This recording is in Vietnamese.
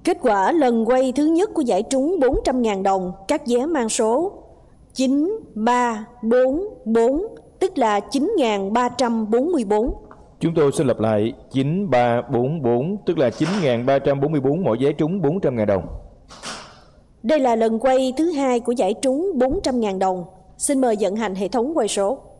Kết quả lần quay thứ nhất của giải trúng 400.000 đồng, các vé mang số 9344, tức là 9.344. Chúng tôi xin lặp lại 9344, tức là 9.344, mỗi vé trúng 400.000 đồng. Đây là lần quay thứ hai của giải trúng 400.000 đồng. Xin mời vận hành hệ thống quay số.